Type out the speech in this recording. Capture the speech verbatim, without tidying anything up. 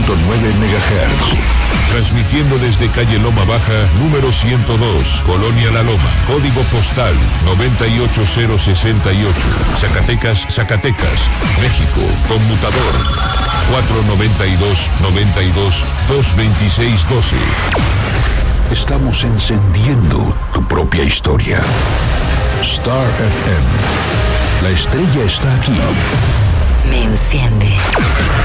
punto nueve megahertz. Transmitiendo desde calle Loma Baja, número ciento dos, Colonia La Loma, código postal noventa y ocho cero sesenta y ocho, Zacatecas, Zacatecas, México, conmutador cuatro noventa y dos, noventa y dos, dos veintiséis doce. Estamos encendiendo tu propia historia. Star F M. La estrella está aquí. Me enciende.